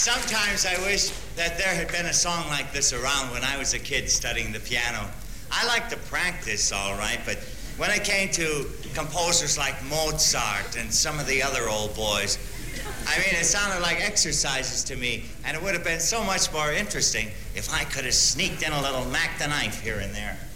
Sometimes I wish that there had been a song like this around when I was a kid studying the piano. I liked to practice, all right, but when it came to composers like Mozart and some of the other old boys, I mean, it sounded like exercises to me, and it would have been so much more interesting if I could have sneaked in a little Mac the Knife here and there.